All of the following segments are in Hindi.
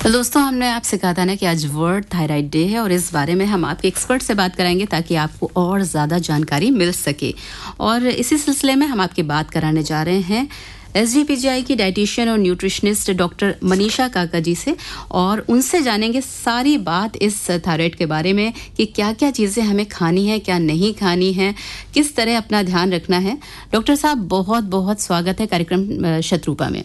तो दोस्तों, हमने आपसे कहा था ना कि आज वर्ल्ड थायराइड डे है और इस बारे में हम आपके एक्सपर्ट से बात कराएंगे ताकि आपको और ज़्यादा जानकारी मिल सके। और इसी सिलसिले में हम आपकी बात कराने जा रहे हैं SGPGI की डाइटिशियन और न्यूट्रिशनिस्ट डॉक्टर मनीषा काका जी से, और उनसे जानेंगे सारी बात इस थायराइड के बारे में कि क्या क्या चीज़ें हमें खानी है, क्या नहीं खानी है, किस तरह अपना ध्यान रखना है। डॉक्टर साहब, बहुत बहुत स्वागत है कार्यक्रम शत्रुपा में।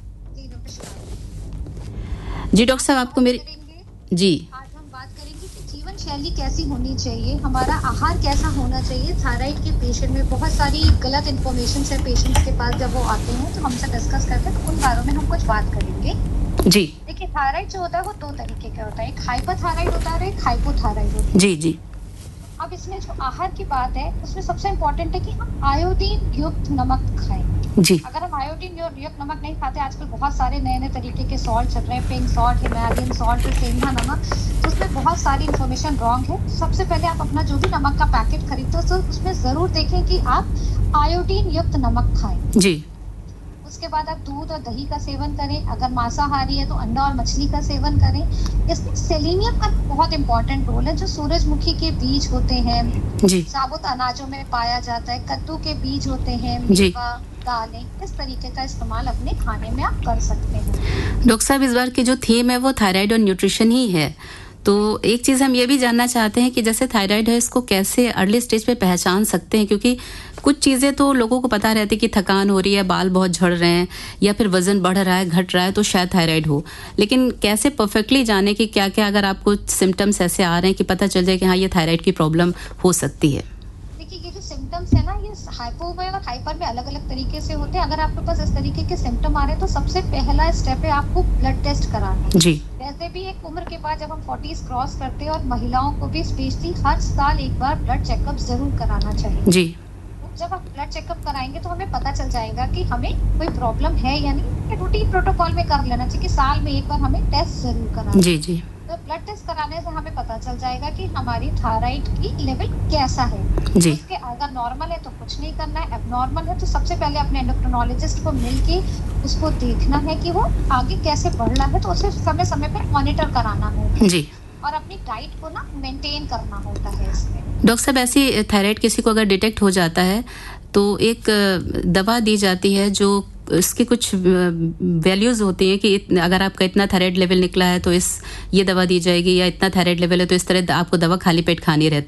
जी डॉक्टर साहब, आपको मेरी जी आज हम बात करेंगे कि जीवन शैली कैसी होनी चाहिए, हमारा आहार कैसा होना चाहिए। थायराइड के पेशेंट में बहुत सारी गलत इन्फॉर्मेशन है पेशेंट्स के पास, जब वो आते हैं तो हमसे डिस्कस करते हैं, तो उन बारों में हम कुछ बात करेंगे। जी देखिए, थायराइड जो होता है वो दो तरीके का होता है, एक हाइपरथायराइड होता है और एक हाइपोथायराइड होता है। जी जी अब इसमें जो आहार की बात है उसमें सबसे इम्पोर्टेंट है कि हम आयोडीन युक्त नमक खाएं। जी अगर हम आयोडीन युक्त नमक नहीं खाते, आजकल बहुत सारे नए नए तरीके के सॉल्ट चल रहे हैं, पिंक सॉल्ट, हिमालयन सॉल्ट, सेंधा नमक, तो उसमें बहुत सारी इन्फॉर्मेशन रॉन्ग है। सबसे पहले आप अपना जो भी नमक का पैकेट खरीदते हो तो उसमें जरूर देखें कि आप आयोडीन युक्त नमक खाएं। जी उसके बाद आप दूध और दही का सेवन करें। अगर मांसाहारी है तो अंडा और मछली का सेवन करें। इसमें सेलेनियम का बहुत इंपॉर्टेंट रोल है, जो सूरजमुखी के बीज होते हैं, जी साबुत अनाजों में पाया जाता है, कद्दू के बीज होते हैं, जी मेवा, दालें, इस तरीके का इस्तेमाल अपने खाने में आप कर सकते हैं। डॉक्टर साहब, इस बार की जो थीम है वो थायराइड और न्यूट्रिशन ही है। तो एक चीज़ हम ये भी जानना चाहते हैं कि जैसे थायराइड है, इसको कैसे अर्ली स्टेज पे पहचान सकते हैं, क्योंकि कुछ चीज़ें तो लोगों को पता रहती है कि थकान हो रही है, बाल बहुत झड़ रहे हैं, या फिर वजन बढ़ रहा है, घट रहा है, तो शायद थायराइड हो। लेकिन कैसे परफेक्टली जाने कि क्या क्या अगर आपको सिम्टम्स ऐसे आ रहे हैं कि पता चल जाए कि हाँ, ये थायराइड की प्रॉब्लम हो सकती है। देखिए, ये जो सिम्टम्स है ना, ये हाइपो में और हाइपर में अलग अलग तरीके से होते हैं। अगर आपके पास इस तरीके के सिम्टम आ रहे हैं तो सबसे पहला स्टेप है आपको ब्लड टेस्ट कराना। जी वैसे भी एक उम्र के बाद जब हम 40s क्रॉस करते हैं, और महिलाओं को भी स्पेशली हर साल एक बार ब्लड चेकअप जरूर कराना चाहिए। जी जब हम ब्लड चेकअप कराएंगे तो हमें पता चल जाएगा कि हमें कोई प्रॉब्लम है या नहीं। रूटीन प्रोटोकॉल में कर लेना चाहिए कि साल में एक बार हमें टेस्ट जरूर कराना। जी जी तो ब्लड टेस्ट कराने से हमें पता चल जाएगा कि हमारी थायराइड की लेवल कैसा है। जी उसके अगर नॉर्मल है तो कुछ नहीं करना है, एबनॉर्मल है तो सबसे पहले अपने एंडोक्रिनोलॉजिस्ट को मिलके उसको देखना है कि वो आगे कैसे बढ़ रहा है, तो उसे समय समय पर मॉनिटर कराना होगा जी। और अपनी डाइट को ना मेंटेन करना होता है इसमें। डॉक्टर साहब, ऐसी थायराइड किसी को अगर डिटेक्ट हो जाता है तो एक दवा दी जाती है जो इसकी कुछ वैल्यूज होती हैं कि अगर आपका इतना थायराइड लेवल निकला है तो ये दवा दी जाएगी, या इतना थायराइड लेवल है तो इस तरह आपको दवा खाली पेट खानी रहती है।